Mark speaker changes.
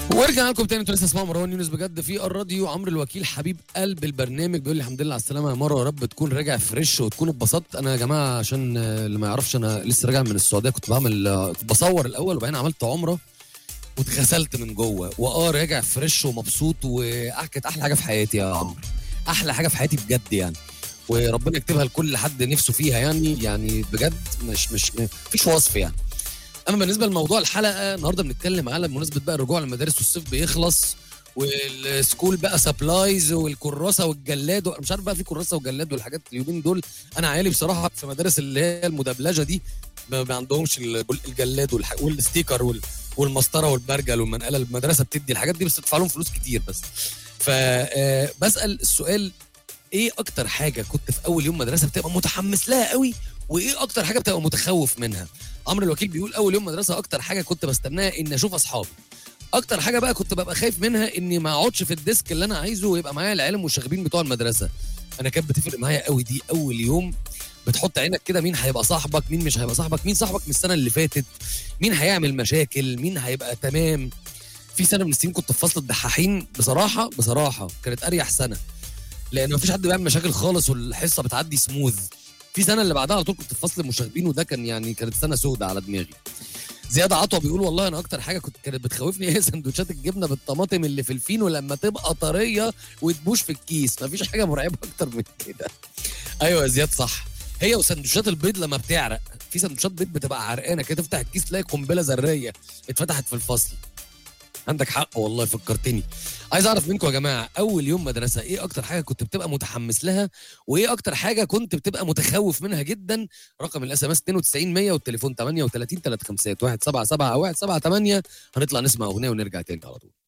Speaker 1: ورجعنا لكم تاني. انتوا لسه اسمعوا مروان يونس بجد في الراديو. عمرو الوكيل حبيب قلب البرنامج بيقول لي الحمد لله على السلامه يا مروه، يا رب تكون راجع فريش وتكون اتبسطت. انا يا جماعه عشان اللي ما يعرفش انا لسه راجع من السعوديه، كنت كنت بصور الاول وبعدين عملت عمره واتغسلت من جوه راجع فريش ومبسوط، وكانت احلى حاجه في حياتي يا عمرو، احلى حاجه في حياتي بجد يعني. وربنا يكتبها لكل حد نفسه فيها يعني بجد مش مفيش وصف يعني. اما بالنسبه لموضوع الحلقه النهارده بنتكلم على بمناسبه بقى الرجوع للمدارس والصيف بيخلص والسكول بقى سبلايز والكراسه والجلاد، مش عارف بقى في كراسه وجلاد والحاجات اليومين دول. انا عيالي بصراحه في مدارس اللي هي المدبلجه دي ما عندهمش الجلاد والستيكر والمسطره والبرجل والمنقله. المدرسه بتدي الحاجات دي بس تدفع لهم فلوس كتير بس. فبسال السؤال، ايه اكتر حاجه كنت في اول يوم مدرسه بتبقى متحمس لها قوي، وايه اكتر حاجه بتبقى متخوف منها؟ عمرو الوكيل بيقول اول يوم مدرسه اكتر حاجه كنت بستناها ان اشوف اصحابي. اكتر حاجه بقى كنت ببقى خايف منها اني ما اقعدش في الديسك اللي انا عايزه ويبقى معايا العيال المشاغبين بتوع المدرسه. انا كانت بتفرق معايا قوي دي اول يوم. بتحط عينك كده مين هيبقى صاحبك مين مش هيبقى صاحبك، مين صاحبك من السنه اللي فاتت، مين هيعمل مشاكل، مين هيبقى تمام. في سنه من السنين كنت في فصل الدحاحين، بصراحه كانت اريح سنه لان مفيش حد بيعمل مشاكل خالص والحصه بتعدي سموث. في سنه اللي بعدها على طول كنت في فصل المشاغبين، وده كان كانت سنه سودة على دماغي. زياد عطوه بيقول والله انا اكتر حاجه كانت بتخوفني هي سندوتشات الجبنه بالطماطم اللي في الفينو لما تبقى طريه وتبوش في الكيس. مفيش حاجه مرعبه اكتر من كده. ايوه يا زياد صح، هي وسندوتشات البيض لما بتعرق. في سندوتشات بيض بتبقى عرقانه كده، تفتح الكيس تلاقي قنبله ذريه اتفتحت في الفصل. عندك حق والله فكرتني. عايز اعرف منكم يا جماعه، اول يوم مدرسه ايه اكتر حاجه كنت بتبقى متحمس لها، وايه اكتر حاجه كنت بتبقى متخوف منها جدا؟ رقم الاس ام اس 92 100 والتليفون 38 351 177 او 178. هنطلع نسمع اغنيه ونرجع تاني على طول.